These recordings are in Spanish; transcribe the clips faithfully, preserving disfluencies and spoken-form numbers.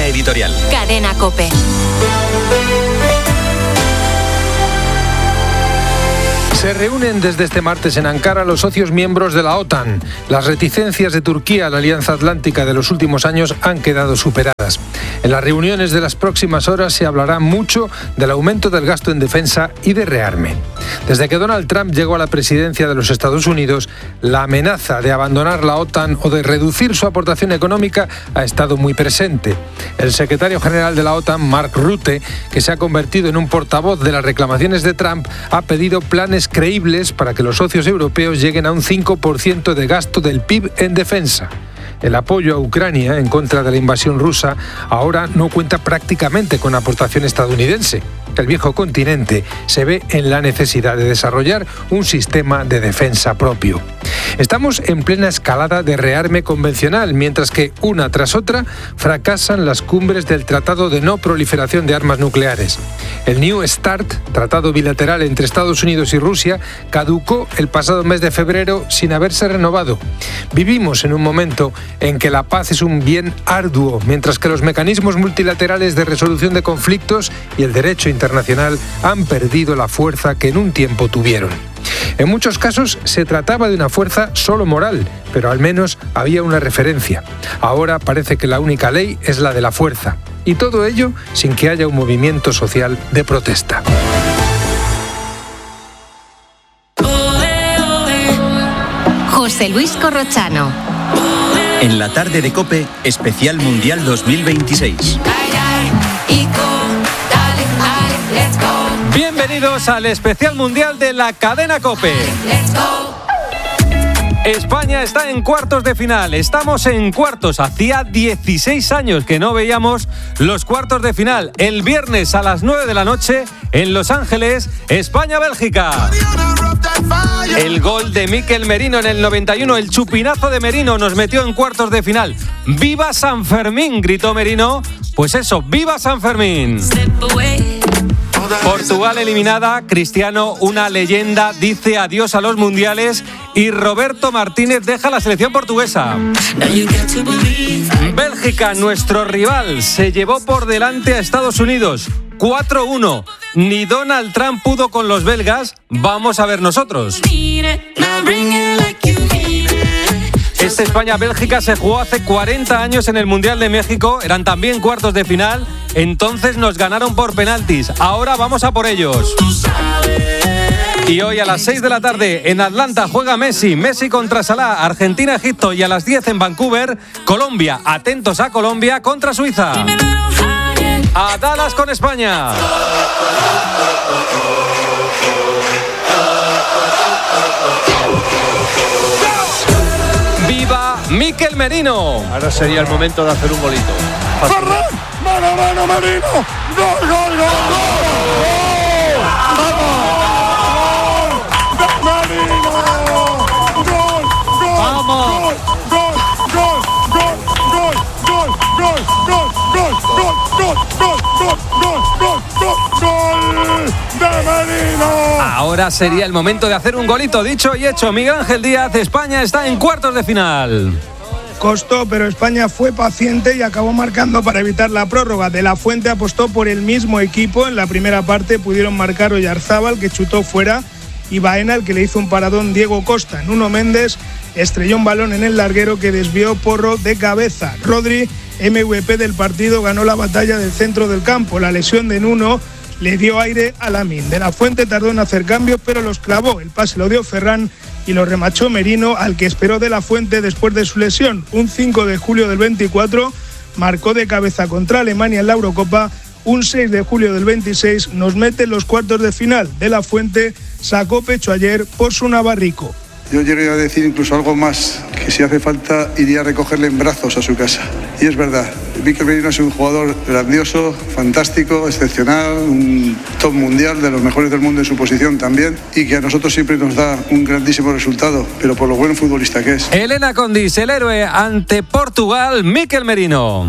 Línea editorial. Cadena COPE. Se reúnen desde este martes en Ankara los socios miembros de la OTAN. Las reticencias de Turquía a la Alianza Atlántica de los últimos años han quedado superadas. En las reuniones de las próximas horas se hablará mucho del aumento del gasto en defensa y de rearme. Desde que Donald Trump llegó a la presidencia de los Estados Unidos, la amenaza de abandonar la OTAN o de reducir su aportación económica ha estado muy presente. El secretario general de la OTAN, Mark Rutte, que se ha convertido en un portavoz de las reclamaciones de Trump, ha pedido planes creíbles para que los socios europeos lleguen a un cinco por ciento de gasto del P I B en defensa. El apoyo a Ucrania en contra de la invasión rusa ahora no cuenta prácticamente con aportación estadounidense. El viejo continente se ve en la necesidad de desarrollar un sistema de defensa propio. Estamos en plena escalada de rearme convencional, mientras que una tras otra fracasan las cumbres del Tratado de No Proliferación de Armas Nucleares. El New START, tratado bilateral entre Estados Unidos y Rusia, caducó el pasado mes de febrero sin haberse renovado. Vivimos en un momento en que la paz es un bien arduo, mientras que los mecanismos multilaterales de resolución de conflictos y el derecho internacional han perdido la fuerza que en un tiempo tuvieron. En muchos casos se trataba de una fuerza solo moral, pero al menos había una referencia. Ahora parece que la única ley es la de la fuerza, y todo ello sin que haya un movimiento social de protesta. José Luis Corrochano. En la tarde de COPE, especial Mundial dos mil veintiséis. Bienvenidos al especial mundial de la cadena COPE. España está en cuartos de final. Estamos en cuartos. Hacía dieciséis años que no veíamos los cuartos de final. El viernes a las nueve de la noche en Los Ángeles, España-Bélgica. El gol de Mikel Merino en el noventa y uno, el chupinazo de Merino nos metió en cuartos de final. ¡Viva San Fermín!, gritó Merino. Pues eso, ¡viva San Fermín! Portugal eliminada, Cristiano, una leyenda, dice adiós a los mundiales y Roberto Martínez deja la selección portuguesa. Bélgica, nuestro rival, se llevó por delante a Estados Unidos. cuatro uno. Ni Donald Trump pudo con los belgas. Vamos a ver nosotros. Este España-Bélgica se jugó hace cuarenta años en el Mundial de México. Eran también cuartos de final. Entonces nos ganaron por penaltis. Ahora vamos a por ellos. Y hoy a las seis de la tarde en Atlanta juega Messi. Messi contra Salah, Argentina-Egipto. Y a las diez en Vancouver, Colombia. Atentos a Colombia contra Suiza. A Dallas con España. ¡Viva Mikel Merino! Ahora sería el momento de hacer un golito. ¡Ferran! ¡Mano, mano, Merino! ¡Gol, gol, gol, gol! ¡Vamos! ¡Merino! ¡Gol, gol! ¡Vamos! ¡Gol, gol, gol, gol, gol, gol, gol, gol, gol, gol, gol, gol, gol, gol, gol, gol de Merino! Ahora sería el momento de hacer un golito. Dicho y hecho, Miguel Ángel Díaz, España está en cuartos de final. Costó, pero España fue paciente y acabó marcando para evitar la prórroga. De la Fuente apostó por el mismo equipo. En la primera parte pudieron marcar Oyarzábal, que chutó fuera, y Baena, el que le hizo un paradón Diego Costa. Nuno Méndez estrelló un balón en el larguero que desvió Porro de cabeza. Rodri, M V P del partido, ganó la batalla del centro del campo. La lesión de Nuno le dio aire a Lamine. De la Fuente tardó en hacer cambios, pero los clavó. El pase lo dio Ferran y lo remachó Merino, al que esperó de la Fuente después de su lesión. Un cinco de julio del veinticuatro marcó de cabeza contra Alemania en la Eurocopa. Un seis de julio del veintiséis nos mete en los cuartos de final. De la Fuente sacó pecho ayer por su navarrico. Yo llegué a decir incluso algo más, que si hace falta iría a recogerle en brazos a su casa. Y es verdad, Mikel Merino es un jugador grandioso, fantástico, excepcional, un top mundial, de los mejores del mundo en su posición también, y que a nosotros siempre nos da un grandísimo resultado, pero por lo buen futbolista que es. Elena Condis, el héroe ante Portugal, Mikel Merino.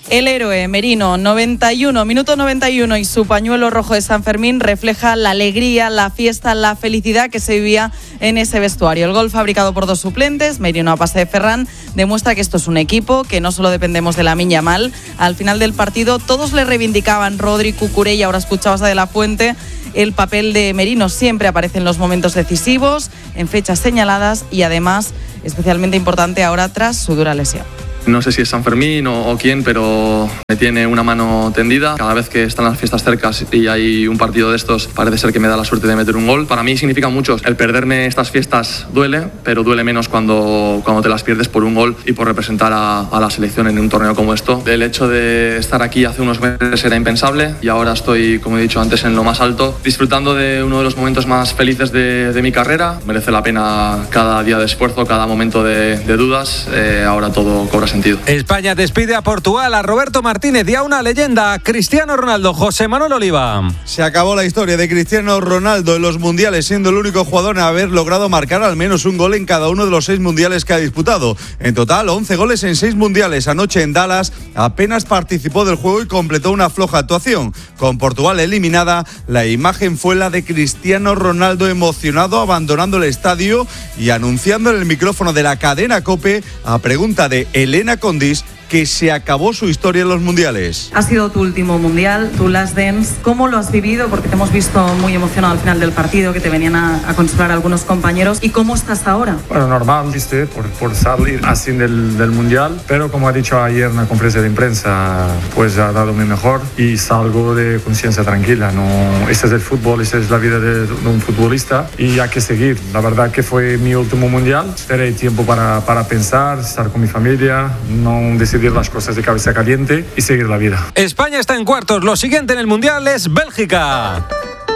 El héroe Merino, noventa y uno, minuto noventa y uno, y su pañuelo rojo de San Fermín refleja la alegría, la fiesta, la felicidad que se vivía en ese vestuario. El gol fabricado por dos suplentes, Merino a pase de Ferran, demuestra que esto es un equipo, que no solo dependemos de Lamine Yamal. Al final del partido todos le reivindicaban, Rodri, Cucurella, y ahora escuchabas a De La Fuente. El papel de Merino siempre aparece en los momentos decisivos, en fechas señaladas y además especialmente importante ahora tras su dura lesión. No sé si es San Fermín o, o quién, pero me tiene una mano tendida. Cada vez que están las fiestas cerca y hay un partido de estos, parece ser que me da la suerte de meter un gol. Para mí significa mucho. El perderme estas fiestas duele, pero duele menos cuando, cuando te las pierdes por un gol y por representar a, a la selección en un torneo como esto. El hecho de estar aquí hace unos meses era impensable y ahora estoy, como he dicho antes, en lo más alto, disfrutando de uno de los momentos más felices de, de mi carrera. Merece la pena cada día de esfuerzo, cada momento de, de dudas. Eh, ahora todo cobra sentido. España despide a Portugal, a Roberto Martínez y a una leyenda, Cristiano Ronaldo. José Manuel Oliva. Se acabó la historia de Cristiano Ronaldo en los mundiales, siendo el único jugador en haber logrado marcar al menos un gol en cada uno de los seis mundiales que ha disputado. En total, once goles en seis mundiales. Anoche en Dallas apenas participó del juego y completó una floja actuación. Con Portugal eliminada, la imagen fue la de Cristiano Ronaldo emocionado, abandonando el estadio y anunciando en el micrófono de la cadena COPE, a pregunta de Elena Condis, que se acabó su historia en los mundiales. Ha sido tu último mundial, tu last dance. ¿Cómo lo has vivido? Porque te hemos visto muy emocionado al final del partido, que te venían a, a consolar algunos compañeros. ¿Y cómo estás ahora? Bueno, normal, viste, por, por salir así del, del mundial. Pero como ha dicho ayer en la conferencia de prensa, pues ha dado mi mejor y salgo de conciencia tranquila. No, este es el fútbol, esta es la vida de, de un futbolista y hay que seguir. La verdad que fue mi último mundial. Esperé tiempo para, para pensar, estar con mi familia, no decidir las cosas de cabeza caliente y seguir la vida. España está en cuartos. Lo siguiente en el Mundial es Bélgica.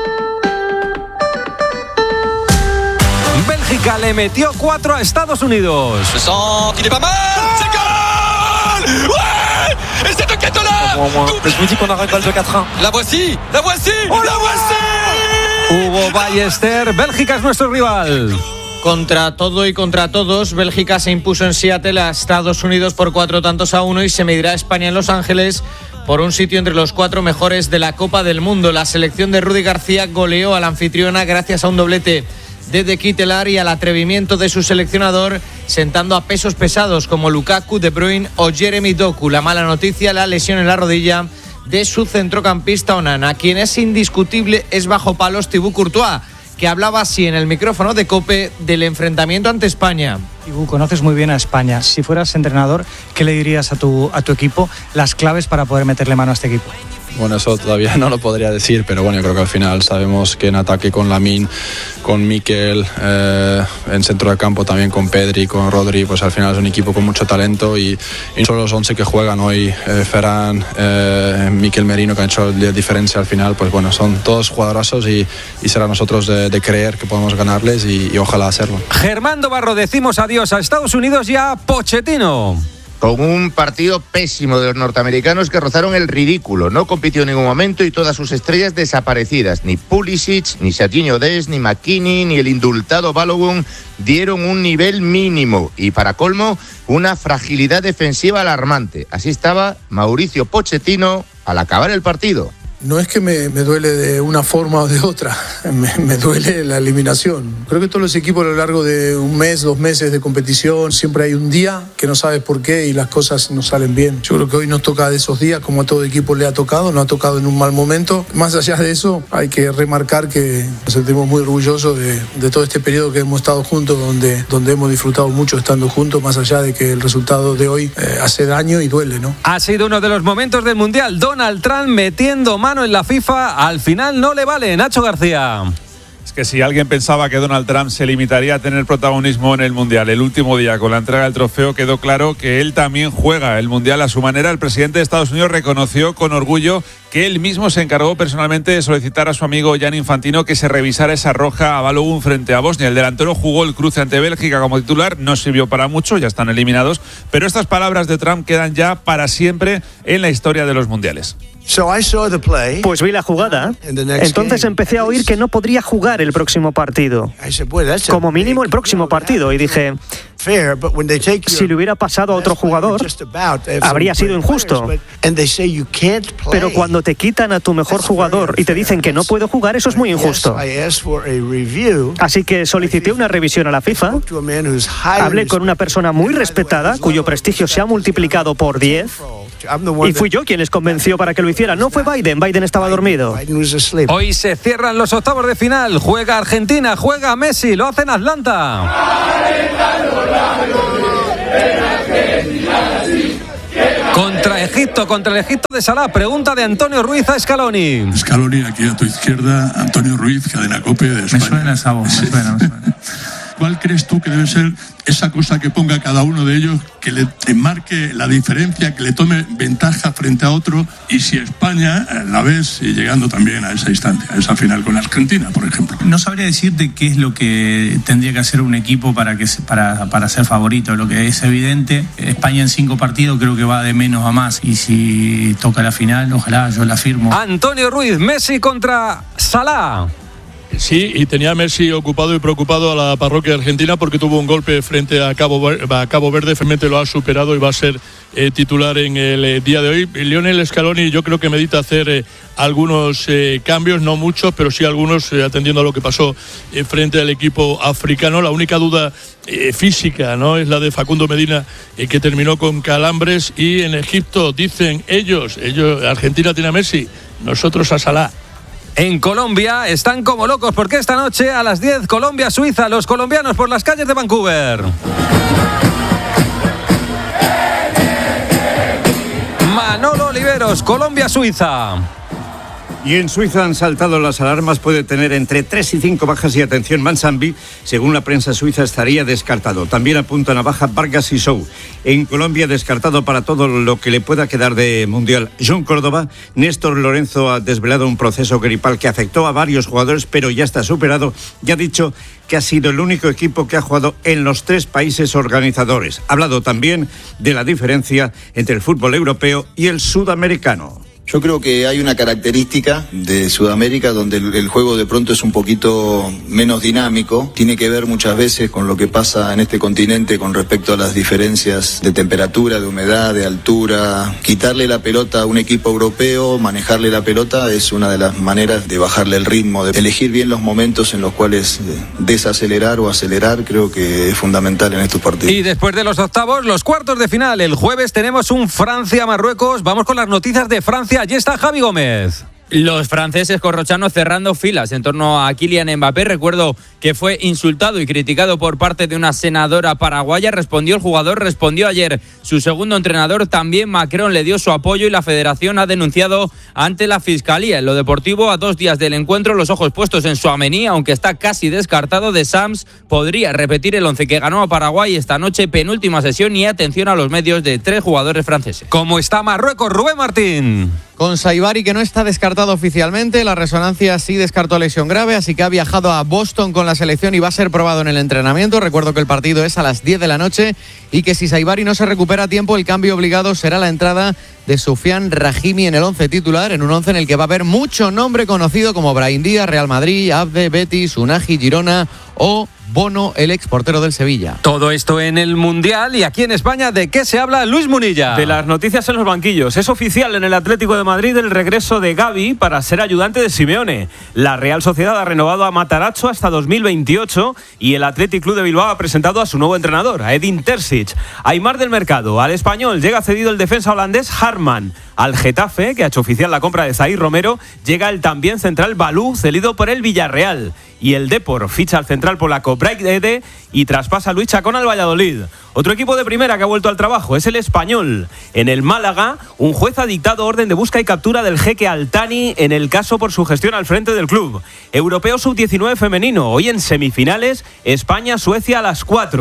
Bélgica le metió cuatro a Estados Unidos. Hugo Ballester, Bélgica es nuestro rival. Contra todo y contra todos, Bélgica se impuso en Seattle a Estados Unidos por cuatro tantos a uno y se medirá a España en Los Ángeles por un sitio entre los cuatro mejores de la Copa del Mundo. La selección de Rudy García goleó a la anfitriona gracias a un doblete de De Ketelaere y al atrevimiento de su seleccionador, sentando a pesos pesados como Lukaku, De Bruyne o Jeremy Doku. La mala noticia, la lesión en la rodilla de su centrocampista Onana. Quien es indiscutible es bajo palos Thibaut Courtois, que hablaba así en el micrófono de COPE del enfrentamiento ante España. Thibaut, conoces muy bien a España. Si fueras entrenador, ¿qué le dirías a tu, a tu equipo las claves para poder meterle mano a este equipo? Bueno, eso todavía no lo podría decir, pero bueno, yo creo que al final sabemos que en ataque con Lamine, con Mikel, eh, en centro de campo también con Pedri, con Rodri, pues al final es un equipo con mucho talento y, y solo los once que juegan hoy, eh, Ferran, eh, Mikel Merino, que han hecho la diferencia al final, pues bueno, son todos jugadorazos y, y será a nosotros de, de creer que podemos ganarles y, y ojalá hacerlo. Germán Barro, decimos adiós a Estados Unidos y a Pochettino. Con un partido pésimo de los norteamericanos que rozaron el ridículo. No compitió en ningún momento y todas sus estrellas desaparecidas. Ni Pulisic, ni Serginho Dest, ni McKinney, ni el indultado Balogun dieron un nivel mínimo. Y para colmo, una fragilidad defensiva alarmante. Así estaba Mauricio Pochettino al acabar el partido. No es que me, me duele de una forma o de otra, me, me duele la eliminación. Creo que todos los equipos a lo largo de un mes, dos meses de competición, siempre hay un día que no sabes por qué y las cosas no salen bien. Yo creo que hoy nos toca de esos días, como a todo equipo le ha tocado, nos ha tocado en un mal momento. Más allá de eso, hay que remarcar que nos sentimos muy orgullosos de, de todo este periodo que hemos estado juntos, donde, donde hemos disfrutado mucho estando juntos, más allá de que el resultado de hoy eh, hace daño y duele, ¿no? Ha sido uno de los momentos del Mundial. Donald Trump metiendo mano en la FIFA, al final no le vale. Nacho García. Es que si alguien pensaba que Donald Trump se limitaría a tener protagonismo en el Mundial el último día con la entrega del trofeo, quedó claro que él también juega el Mundial a su manera. El presidente de Estados Unidos reconoció con orgullo que él mismo se encargó personalmente de solicitar a su amigo Gianni Infantino que se revisara esa roja a Balogun frente a Bosnia. El delantero jugó el cruce ante Bélgica como titular, no sirvió para mucho, ya están eliminados, pero estas palabras de Trump quedan ya para siempre en la historia de los mundiales. Pues vi la jugada, entonces empecé a oír que no podría jugar el próximo partido, como mínimo el próximo partido, y dije, si le hubiera pasado a otro jugador, habría sido injusto. Pero cuando te quitan a tu mejor jugador y te dicen que no puede jugar, eso es muy injusto. Así que solicité una revisión a la FIFA, hablé con una persona muy respetada, cuyo prestigio se ha multiplicado por diez, y fui yo quien les convenció para que lo hicieran. No fue Biden, Biden estaba dormido. Hoy se cierran los octavos de final. Juega Argentina, juega Messi, lo hace en Atlanta. Contra Egipto, contra el Egipto de Salah. Pregunta de Antonio Ruiz a Scaloni. Scaloni, aquí a tu izquierda, Antonio Ruiz, Cadena COPE de España. Me suena esa voz, me suena, me suena. ¿Cuál crees tú que debe ser esa cosa que ponga cada uno de ellos, que le te marque la diferencia, que le tome ventaja frente a otro? Y si España la ves llegando también a esa instancia, a esa final con Argentina, por ejemplo. No sabría decirte qué es lo que tendría que hacer un equipo para, que, para, para ser favorito. Lo que es evidente, España en cinco partidos creo que va de menos a más. Y si toca la final, ojalá, yo la firmo. Antonio Ruiz, Messi contra Salah. Sí, y tenía a Messi ocupado y preocupado a la parroquia argentina porque tuvo un golpe frente a Cabo, a Cabo Verde, finalmente lo ha superado y va a ser eh, titular en el eh, día de hoy. Lionel Scaloni yo creo que medita hacer eh, algunos eh, cambios, no muchos, pero sí algunos eh, atendiendo a lo que pasó eh, frente al equipo africano. La única duda eh, física, ¿no?, es la de Facundo Medina, eh, que terminó con calambres, y en Egipto dicen ellos, ellos Argentina tiene a Messi, nosotros a Salah. En Colombia están como locos porque esta noche a las diez Colombia-Suiza, los colombianos por las calles de Vancouver. Manolo Oliveros, Colombia-Suiza. Y en Suiza han saltado las alarmas, puede tener entre tres y cinco bajas y atención Mansambi, según la prensa suiza estaría descartado. También apuntan a baja Vargas y Sou. En Colombia descartado para todo lo que le pueda quedar de Mundial John Córdoba. Néstor Lorenzo ha desvelado un proceso gripal que afectó a varios jugadores, pero ya está superado, y ha dicho que ha sido el único equipo que ha jugado en los tres países organizadores. Ha hablado también de la diferencia entre el fútbol europeo y el sudamericano. Yo creo que hay una característica de Sudamérica donde el, el juego de pronto es un poquito menos dinámico. Tiene que ver muchas veces con lo que pasa en este continente con respecto a las diferencias de temperatura, de humedad, de altura. Quitarle la pelota a un equipo europeo, manejarle la pelota, es una de las maneras de bajarle el ritmo, de elegir bien los momentos en los cuales desacelerar o acelerar. Creo que es fundamental en estos partidos. Y después de los octavos, los cuartos de final. El jueves tenemos un Francia-Marruecos. Vamos con las noticias de Francia. Allí está Javi Gómez. Los franceses, Corrochano, cerrando filas en torno a Kylian Mbappé. Recuerdo que fue insultado y criticado por parte de una senadora paraguaya. Respondió el jugador, respondió ayer su segundo entrenador. También Macron le dio su apoyo y la federación ha denunciado ante la fiscalía. En lo deportivo, a dos días del encuentro, los ojos puestos en Tchouaméni, aunque está casi descartado. De Sams podría repetir el once que ganó a Paraguay esta noche, penúltima sesión, y atención a los medios de tres jugadores franceses. ¿Cómo está Marruecos, Rubén Martín? Con Saibari, que no está descartado oficialmente, la resonancia sí descartó lesión grave, así que ha viajado a Boston con la selección y va a ser probado en el entrenamiento. Recuerdo que el partido es a las diez de la noche y que si Saibari no se recupera a tiempo, el cambio obligado será la entrada de Soufiane Rahimi en el once titular, en un once en el que va a haber mucho nombre conocido como Brahim Díaz, Real Madrid, Abde, Betis, Unagi, Girona o Bono, el ex portero del Sevilla. Todo esto en el Mundial. Y aquí en España, ¿de qué se habla, Luis Munilla? De las noticias en los banquillos. Es oficial en el Atlético de Madrid el regreso de Gavi para ser ayudante de Simeone. La Real Sociedad ha renovado a Matarazzo hasta dos mil veintiocho y el Athletic Club de Bilbao ha presentado a su nuevo entrenador, a Edin Terzic. Aimar del Mercado. Al Español llega cedido el defensa holandés Harman. Al Getafe, que ha hecho oficial la compra de Zaïr Romero, llega el también central Balú, cedido por el Villarreal. Y el Depor ficha al central polaco Braithwaite y traspasa a Luis Chacón al Valladolid. Otro equipo de primera que ha vuelto al trabajo es el Español. En el Málaga, un juez ha dictado orden de busca y captura del jeque Altani en el caso por su gestión al frente del club. Europeo sub diecinueve femenino, hoy en semifinales, España-Suecia a las cuatro.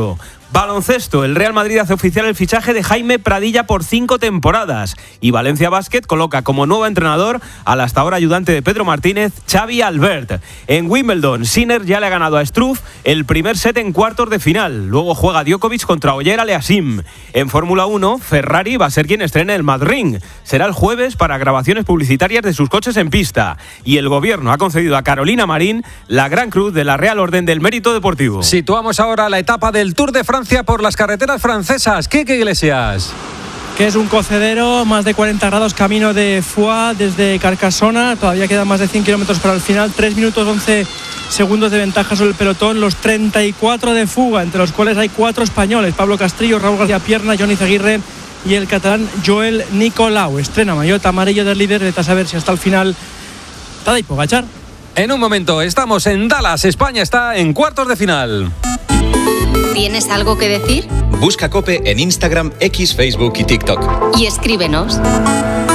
Baloncesto, el Real Madrid hace oficial el fichaje de Jaime Pradilla por cinco temporadas y Valencia Basket coloca como nuevo entrenador al hasta ahora ayudante de Pedro Martínez, Xavi Albert. En Wimbledon, Sinner ya le ha ganado a Struff el primer set en cuartos de final. Luego juega Djokovic contra Oyer Aliassime. En Fórmula uno, Ferrari va a ser quien estrene el Mad Ring. Será el jueves para grabaciones publicitarias de sus coches en pista. Y el gobierno ha concedido a Carolina Marín la Gran Cruz de la Real Orden del Mérito Deportivo. Situamos ahora la etapa del Tour de Francia por las carreteras francesas. Quique Iglesias. Que es un cocedero, más de cuarenta grados, camino de Foix desde Carcassona. Todavía quedan más de cien kilómetros para el final. tres minutos once segundos de ventaja sobre el pelotón. Los treinta y cuatro de fuga, entre los cuales hay cuatro españoles: Pablo Castrillo, Raúl García Pierna, Johnny Zaguirre y el catalán Joel Nicolau. Estrena maillot amarillo del líder. Vete a saber si hasta el final Tadej Pogačar. En un momento estamos en Dallas. España está en cuartos de final. ¿Tienes algo que decir? Busca COPE en Instagram, X, Facebook y TikTok. Y escríbenos.